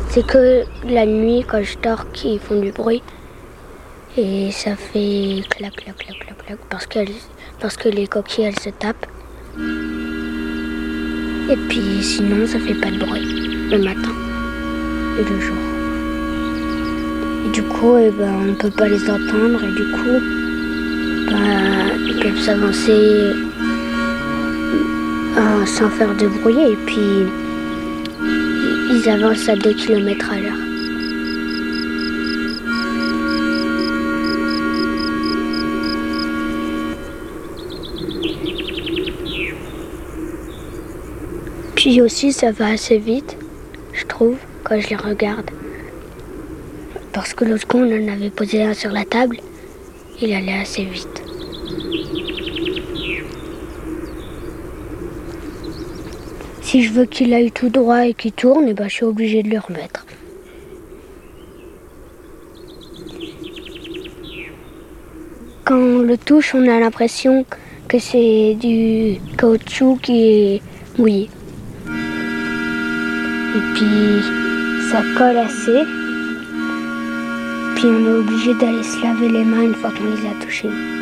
C'est que la nuit, quand je dors, qu'ils font du bruit. Et ça fait clac, clac, clac, clac, clac, parce que les coquilles, elles se tapent. Et puis sinon, ça fait pas de bruit le matin et le jour. Et du coup, on peut pas les entendre et du coup, ils peuvent s'avancer sans faire de bruit et puis ils avancent à 2 km à l'heure. Puis aussi, ça va assez vite, je trouve, quand je les regarde. Parce que l'autre coup, on en avait posé un sur la table, il allait assez vite. Si je veux qu'il aille tout droit et qu'il tourne, je suis obligée de le remettre. Quand on le touche, on a l'impression que c'est du caoutchouc qui est mouillé. Et puis ça colle assez. Puis on est obligé d'aller se laver les mains une fois qu'on les a touchés.